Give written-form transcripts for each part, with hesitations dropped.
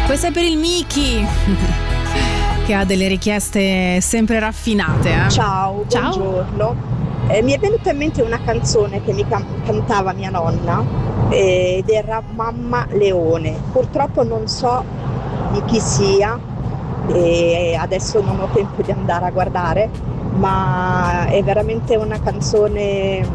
Questo è per il Miki che ha delle richieste sempre raffinate. Ciao, buongiorno. Mi è venuta in mente una canzone che mi cantava mia nonna ed era Mamma Leone. Purtroppo non so di chi sia e adesso non ho tempo di andare a guardare, ma è veramente una canzone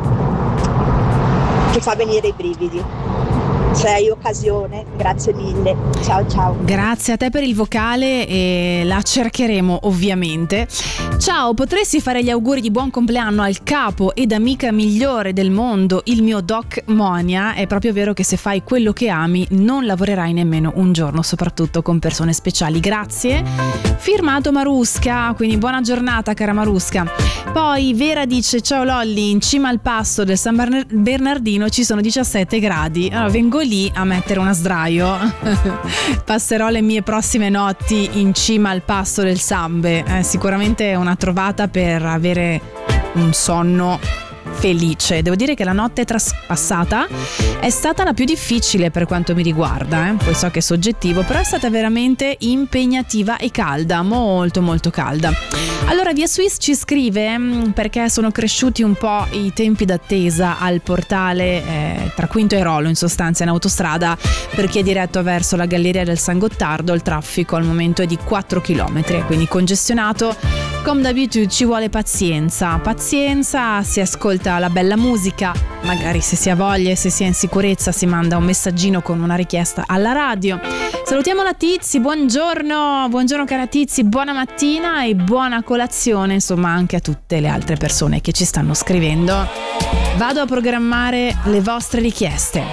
che fa venire i brividi. Se hai occasione, grazie mille. Ciao ciao. Grazie a te per il vocale e la cercheremo ovviamente. Ciao, potresti fare gli auguri di buon compleanno al capo ed amica migliore del mondo, il mio Doc Monia. È proprio vero che se fai quello che ami non lavorerai nemmeno un giorno, soprattutto con persone speciali. Grazie. Firmato Marusca, quindi buona giornata cara Marusca. Poi Vera dice: ciao Lolli, in cima al passo del San Bernardino ci sono 17 gradi. Allora vengo lì a mettere una sdraio. Passerò le mie prossime notti in cima al passo del Sambe. Sicuramente è una trovata per avere un sonno felice. Devo dire che la notte traspassata è stata la più difficile per quanto mi riguarda, poi so che è soggettivo, però è stata veramente impegnativa e calda, molto molto calda. Allora Via Swiss ci scrive perché sono cresciuti un po' i tempi d'attesa al portale tra Quinto e Rolo, in sostanza in autostrada, per chi è diretto verso la Galleria del San Gottardo. Il traffico al momento è di 4 km, quindi congestionato. Come d'abitudine ci vuole pazienza, si ascolta la bella musica, magari se si ha voglia e se si è in sicurezza si manda un messaggino con una richiesta alla radio. Salutiamo la Tizi, buongiorno cara Tizi, buona mattina e buona colazione, insomma anche a tutte le altre persone che ci stanno scrivendo. Vado a programmare le vostre richieste.